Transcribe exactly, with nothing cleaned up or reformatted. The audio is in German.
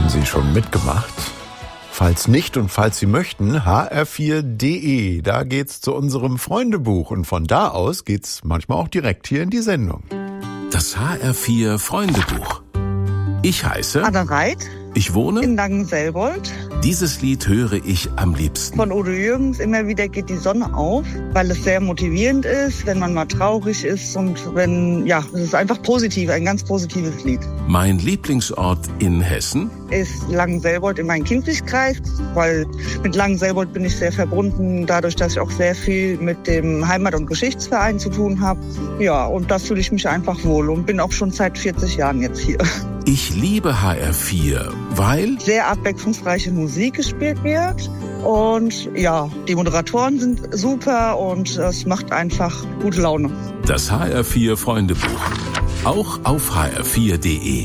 Haben Sie schon mitgemacht? Falls nicht und falls Sie möchten, h r vier punkt d e. Da geht's zu unserem Freundebuch und von da aus geht's manchmal auch direkt hier in die Sendung. Das H R vier Freundebuch. Ich heiße Anna Reit. Ich wohne in Langenselbold. Dieses Lied höre ich am liebsten. Von Udo Jürgens, immer wieder geht die Sonne auf, weil es sehr motivierend ist, wenn man mal traurig ist und wenn, ja, es ist einfach positiv, ein ganz positives Lied. Mein Lieblingsort in Hessen ist Langenselbold in meinem Kinzigkreis, weil mit Langenselbold bin ich sehr verbunden, dadurch, dass ich auch sehr viel mit dem Heimat- und Geschichtsverein zu tun habe. Ja, und da fühle ich mich einfach wohl und bin auch schon seit vierzig Jahren jetzt hier. Ich liebe H R vier, weil sehr abwechslungsreiche Musik gespielt wird und ja, die Moderatoren sind super und es macht einfach gute Laune. Das H R vier Freundebuch, auch auf h r vier punkt d e.